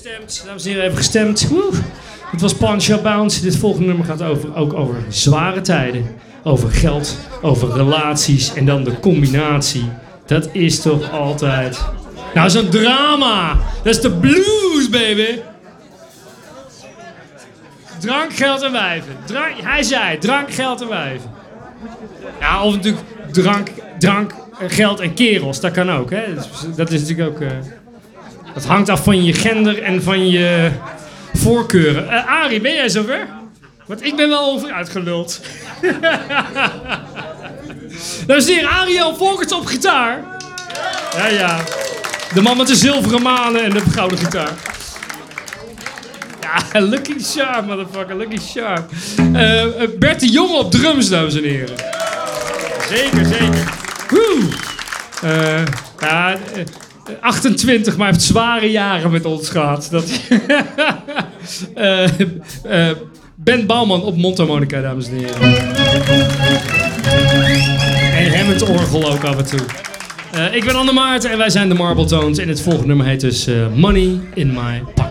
gestemd. Dames en heren, even gestemd. Woe. Het was Punch Up Bounce. Dit volgende nummer gaat ook over zware tijden. Over geld, over relaties en dan de combinatie. Dat is toch altijd... Nou, zo'n drama. Dat is de blues, baby. Drank, geld en wijven. Hij zei drank, geld en wijven. Ja, of natuurlijk drank, geld en kerels. Dat kan ook, hè. Dat is natuurlijk ook... Dat hangt af van je gender en van je voorkeuren. Arie, ben jij zover? Want ik ben wel over uitgeluld. Dames en heren, Ariel Volkerts op gitaar. Ja. De man met de zilveren manen en de gouden gitaar. Ja, Lucky Sharp, motherfucker, Lucky Sharp. Bert de Jong op drums, dames en heren. Zeker. Woe! 28, maar heeft zware jaren met ons gehad. Ben Bouwman op mondharmonica, dames en heren. En Hammond orgel ook af en toe. Ik ben Anne Maarten en wij zijn de Marble Tones. En het volgende nummer heet dus Money in My Pocket.